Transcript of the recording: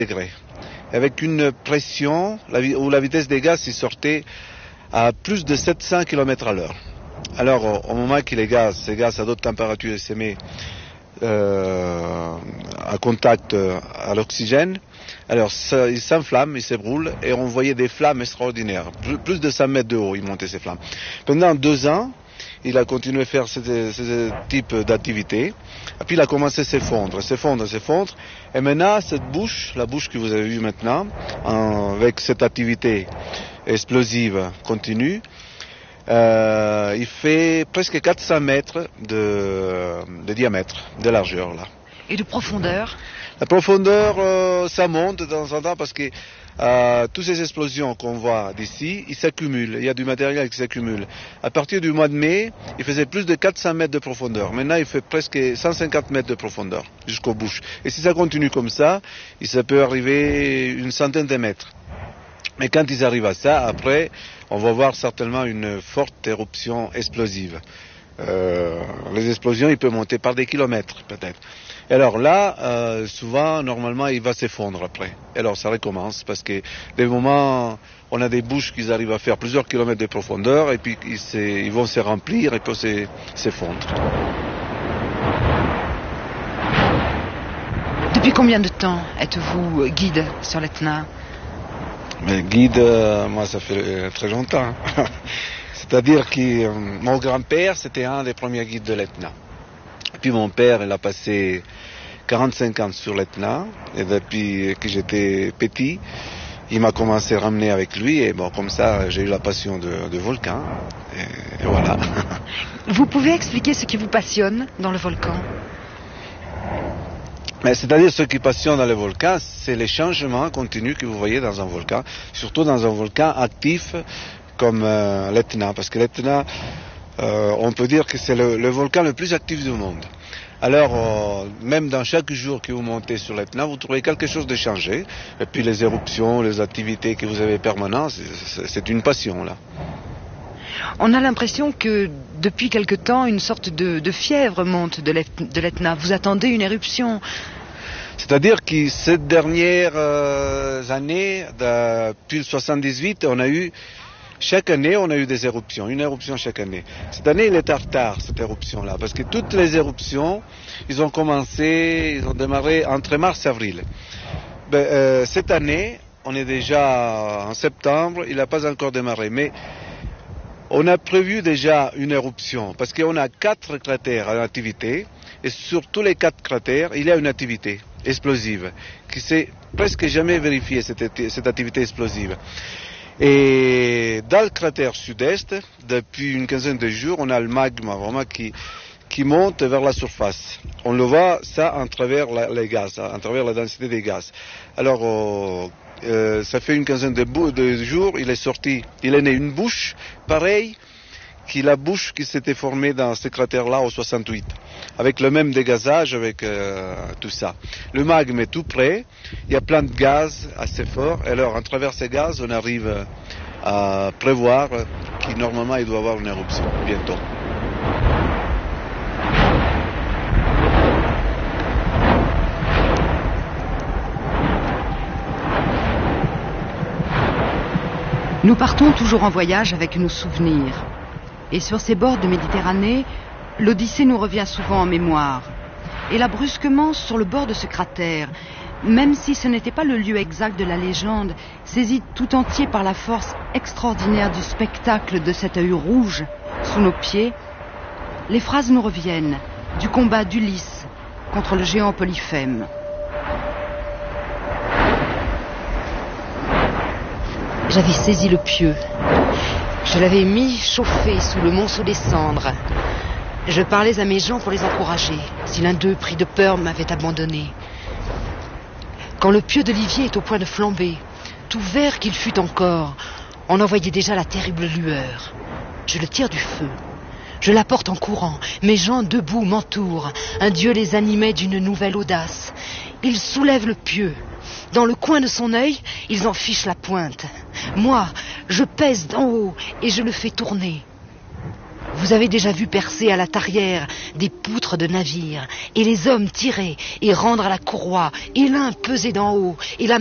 degrés, avec une pression où la vitesse des gaz y sortait à plus de 700 km à l'heure. Alors, au moment que ces gaz à d'autres températures se mettent à contact à l'oxygène, alors ils s'enflamment, ils s'ébroulent, et on voyait des flammes extraordinaires. Plus de 100 mètres de haut, ils montaient ces flammes. Pendant 2 ans, il a continué à faire ce type d'activité, et puis il a commencé à s'effondrer. Et maintenant, la bouche que vous avez vue maintenant, avec cette activité explosive continue, il fait presque 400 mètres de diamètre, de largeur là. Et de profondeur? La profondeur, ça monte de temps en temps parce que toutes ces explosions qu'on voit d'ici, ils s'accumulent. Il y a du matériel qui s'accumule. À partir du mois de mai, il faisait plus de 400 mètres de profondeur. Maintenant, il fait presque 150 mètres de profondeur jusqu'aux bouches. Et si ça continue comme ça peut arriver une centaine de mètres. Mais quand ils arrivent à ça, après, on va voir certainement une forte éruption explosive. Les explosions, ils peuvent monter par des kilomètres, peut-être. Et alors là, souvent, normalement, il va s'effondrer après. Et alors ça recommence, parce que des moments, on a des bouches qui arrivent à faire plusieurs kilomètres de profondeur, et puis ils vont se remplir et puis s'effondrer. Depuis combien de temps êtes-vous guide sur l'Etna? Mais guide, moi, ça fait très longtemps. C'est-à-dire que mon grand-père, c'était un des premiers guides de l'Etna. Puis mon père, il a passé 45 ans sur l'Etna. Et depuis que j'étais petit, il m'a commencé à ramener avec lui. Et bon, comme ça, j'ai eu la passion de volcan. Et voilà. Vous pouvez expliquer ce qui vous passionne dans le volcan? Mais c'est-à-dire ce qui passionne dans le volcan, c'est les changements continus que vous voyez dans un volcan, surtout dans un volcan actif comme l'Etna, parce que l'Etna, on peut dire que c'est le volcan le plus actif du monde. Alors, même dans chaque jour que vous montez sur l'Etna, vous trouvez quelque chose de changé, et puis les éruptions, les activités que vous avez permanentes, c'est une passion là. On a l'impression que depuis quelque temps, une sorte de fièvre monte de l'Etna. Vous attendez une éruption? C'est-à-dire que ces dernières années, depuis 1978, chaque année, on a eu des éruptions, une éruption chaque année. Cette année, il est en retard, cette éruption-là, parce que toutes les éruptions, ils ont démarré entre mars et avril. Cette année, on est déjà en septembre, il n'a pas encore démarré, mais on a prévu déjà une éruption, parce qu'on a 4 cratères en activité, et sur tous les 4 cratères, il y a une activité explosive, qui s'est presque jamais vérifiée, cette activité explosive. Et dans le cratère sud-est, depuis une quinzaine de jours, on a le magma vraiment qui monte vers la surface. On le voit ça à travers les gaz, à travers la densité des gaz. Alors, ça fait une quinzaine de jours, il est né une bouche pareille que la bouche qui s'était formée dans ce cratère-là au 68, avec le même dégazage, avec tout ça. Le magma est tout près, il y a plein de gaz assez forts, et alors à travers ces gaz, on arrive à prévoir qu'il normalement il doit y avoir une éruption bientôt. Nous partons toujours en voyage avec nos souvenirs. Et sur ces bords de Méditerranée, l'Odyssée nous revient souvent en mémoire. Et là, brusquement, sur le bord de ce cratère, même si ce n'était pas le lieu exact de la légende, saisi tout entier par la force extraordinaire du spectacle de cet œil rouge sous nos pieds, les phrases nous reviennent du combat d'Ulysse contre le géant Polyphème. J'avais saisi le pieu. Je l'avais mis chauffé sous le monceau des cendres. Je parlais à mes gens pour les encourager, si l'un d'eux, pris de peur, m'avait abandonné. Quand le pieu d'Olivier est au point de flamber, tout vert qu'il fût encore, on en voyait déjà la terrible lueur. Je le tire du feu. Je l'apporte en courant. Mes gens debout m'entourent. Un dieu les animait d'une nouvelle audace. Ils soulèvent le pieu. Dans le coin de son œil, ils en fichent la pointe. Moi, je pèse d'en haut et je le fais tourner. Vous avez déjà vu percer à la tarière des poutres de navires, et les hommes tirer et rendre à la courroie, et l'un peser d'en haut, et la